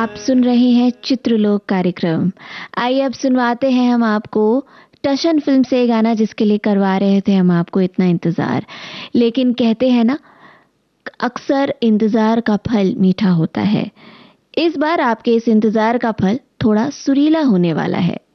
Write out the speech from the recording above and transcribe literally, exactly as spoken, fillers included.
आप सुन रहे हैं चित्रलोक कार्यक्रम। आइए अब सुनवाते हैं हम आपको टशन फिल्म से गाना जिसके लिए करवा रहे थे हम आपको इतना इंतजार। लेकिन कहते हैं ना, अक्सर इंतजार का फल मीठा होता है। इस बार आपके इस इंतजार का फल थोड़ा सुरीला होने वाला है।